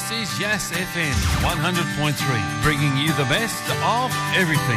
This is Yas FM 100.3, bringing you the best of everything.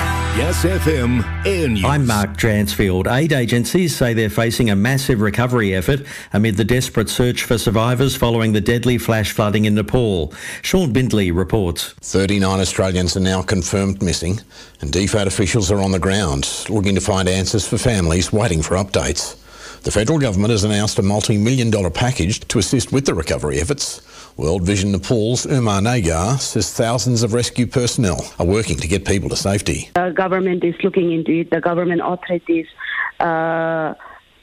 Yas FM Air News. I'm Mark Dransfield. Aid agencies say they're facing a massive recovery effort amid the desperate search for survivors following the deadly flash flooding in Nepal. Sean Bindley reports. 39 Australians are now confirmed missing, and DFAT officials are on the ground looking to find answers for families waiting for updates. The federal government has announced a multi-million-dollar package to assist with the recovery efforts. World Vision Nepal's Umar Nagar says thousands of rescue personnel are working to get people to safety. The government is looking into it. The government authorities have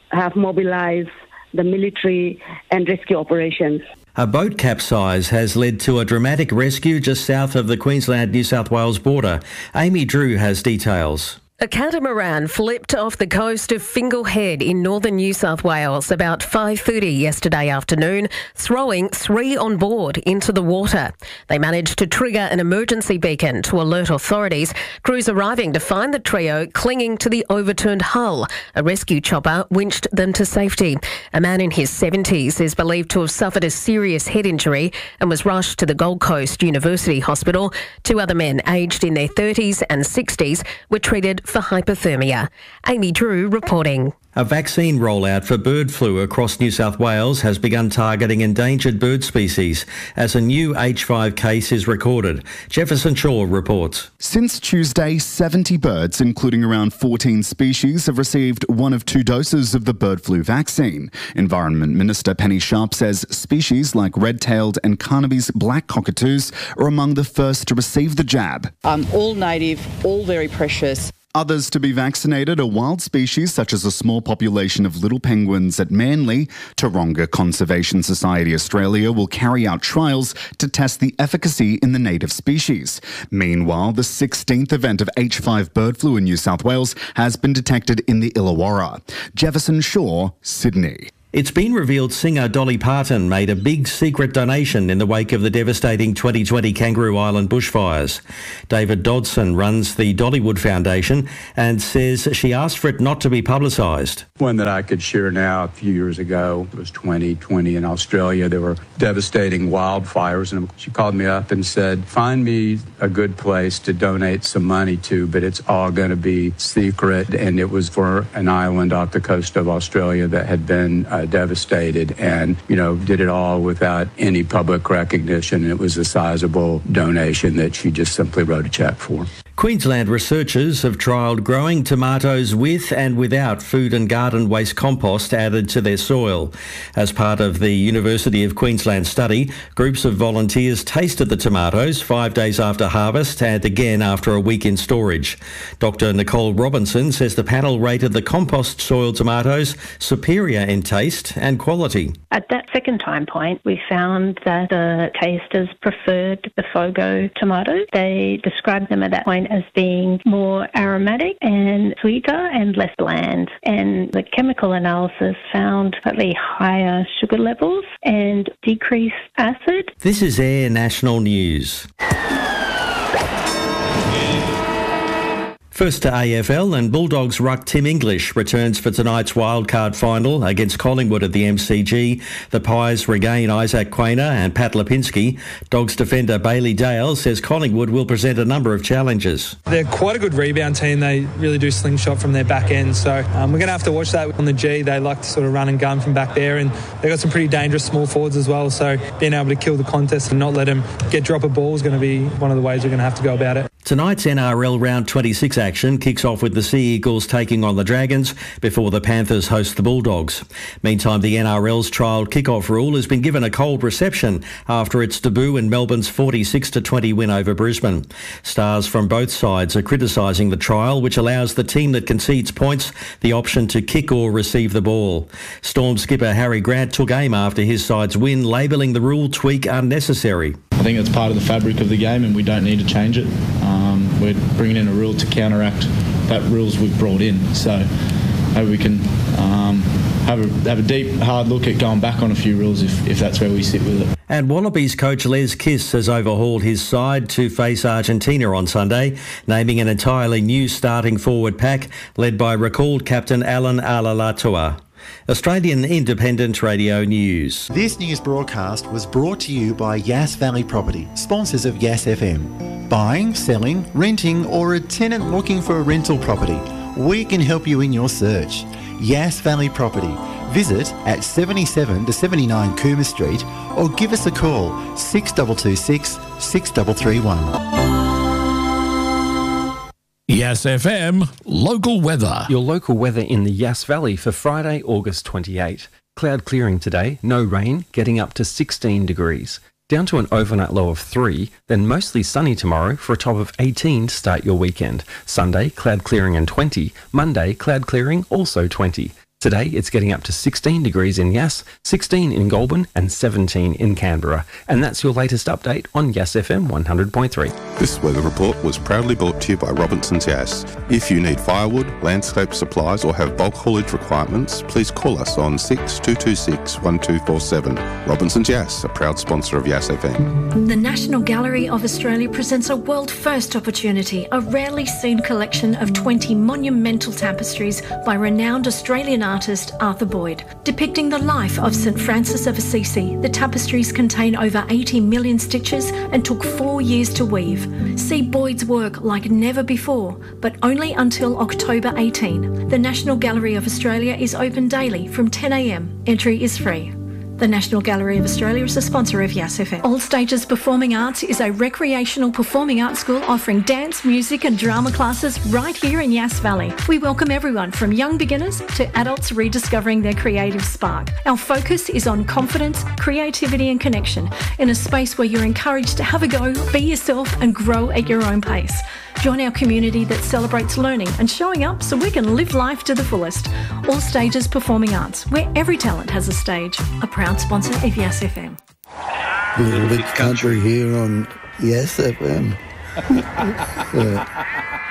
mobilised the military and rescue operations. A boat capsize has led to a dramatic rescue just south of the Queensland-New South Wales border. Amy Drew has details. A catamaran flipped off the coast of Fingal Head in northern New South Wales about 5:30 yesterday afternoon, throwing 3 on board into the water. They managed to trigger an emergency beacon to alert authorities. Crews arriving to find the trio clinging to the overturned hull. A rescue chopper winched them to safety. A man in his 70s is believed to have suffered a serious head injury and was rushed to the Gold Coast University Hospital. 2 other men aged in their 30s and 60s were treated for hypothermia. Amy Drew reporting. A vaccine rollout for bird flu across New South Wales has begun targeting endangered bird species as a new H5 case is recorded. Jefferson Shaw reports. Since Tuesday, 70 birds, including around 14 species, have received 1 of 2 doses of the bird flu vaccine. Environment Minister Penny Sharp says species like red-tailed and Carnaby's black cockatoos are among the first to receive the jab. All native, all very precious. Others to be vaccinated are wild species such as a small population of little penguins at Manly. Taronga Conservation Society Australia will carry out trials to test the efficacy in the native species. Meanwhile, the 16th event of H5 bird flu in New South Wales has been detected in the Illawarra. Jefferson Shaw, Sydney. It's been revealed singer Dolly Parton made a big secret donation in the wake of the devastating 2020 Kangaroo Island bushfires. David Dodson runs the Dollywood Foundation and says she asked for it not to be publicised. One that I could share now, a few years ago, it was 2020 in Australia. There were devastating wildfires, and she called me up and said, find me a good place to donate some money to, but it's all going to be secret. And it was for an island off the coast of Australia that had been devastated, and did it all without any public recognition. It was a sizable donation that she just simply wrote a check for. Queensland researchers have trialled growing tomatoes with and without food and garden waste compost added to their soil. As part of the University of Queensland study, groups of volunteers tasted the tomatoes 5 days after harvest and again after a week in storage. Dr. Nicole Robinson says the panel rated the compost soil tomatoes superior in taste and quality. At that second time point, we found that the tasters preferred the Fogo tomatoes. They described them at that point as being more aromatic and sweeter and less bland. And the chemical analysis found slightly higher sugar levels and decreased acid. This is Air National News. First to AFL, and Bulldogs ruck Tim English returns for tonight's wildcard final against Collingwood at the MCG. The Pies regain Isaac Quainer and Pat Lipinski. Dogs defender Bailey Dale says Collingwood will present a number of challenges. They're quite a good rebound team. They really do slingshot from their back end. So we're going to have to watch that on the G. They like to sort of run and gun from back there, and they've got some pretty dangerous small forwards as well. So being able to kill the contest and not let them get drop a ball is going to be one of the ways we're going to have to go about it. Tonight's NRL Round 26 action kicks off with the Sea Eagles taking on the Dragons before the Panthers host the Bulldogs. Meantime, the NRL's trialled kick-off rule has been given a cold reception after its debut in Melbourne's 46-20 win over Brisbane. Stars from both sides are criticising the trial, which allows the team that concedes points the option to kick or receive the ball. Storm skipper Harry Grant took aim after his side's win, labelling the rule tweak unnecessary. I think it's part of the fabric of the game and we don't need to change it. We're bringing in a rule to counteract that rules we've brought in. So maybe we can have a deep, hard look at going back on a few rules if that's where we sit with it. And Wallabies coach Les Kiss has overhauled his side to face Argentina on Sunday, naming an entirely new starting forward pack led by recalled captain Alan Alalatua. Australian Independent Radio News. This news broadcast was brought to you by Yass Valley Property, sponsors of Yass FM. Buying, selling, renting, or a tenant looking for a rental property, we can help you in your search. Yass Valley Property. Visit at 77 to 79 Cooma Street or give us a call 6226 6331. Yass FM local weather. Your local weather in the Yass Valley for Friday, August 28. Cloud clearing today, no rain, getting up to 16 degrees. Down to an overnight low of 3, then mostly sunny tomorrow for a top of 18 to start your weekend. Sunday, cloud clearing and 20. Monday, cloud clearing, also 20. Today, it's getting up to 16 degrees in Yass, 16 in Goulburn and 17 in Canberra. And that's your latest update on Yass FM 100.3. This weather report was proudly brought to you by Robinson's Yass. If you need firewood, landscape supplies or have bulk haulage requirements, please call us on 6226 1247. Robinson's Yass, a proud sponsor of Yass FM. The National Gallery of Australia presents a world-first opportunity, a rarely seen collection of 20 monumental tapestries by renowned Australian artist Arthur Boyd. Depicting the life of St Francis of Assisi, the tapestries contain over 80 million stitches and took 4 years to weave. See Boyd's work like never before, but only until October 18. The National Gallery of Australia is open daily from 10 a.m. Entry is free. The National Gallery of Australia is a sponsor of Yass FM. All Stages Performing Arts is a recreational performing arts school offering dance, music and drama classes right here in Yass Valley. We welcome everyone from young beginners to adults rediscovering their creative spark. Our focus is on confidence, creativity and connection in a space where you're encouraged to have a go, be yourself and grow at your own pace. Join our community that celebrates learning and showing up so we can live life to the fullest. All Stages Performing Arts, where every talent has a stage. A proud sponsor of Yass FM. Little bit country here on Yass FM.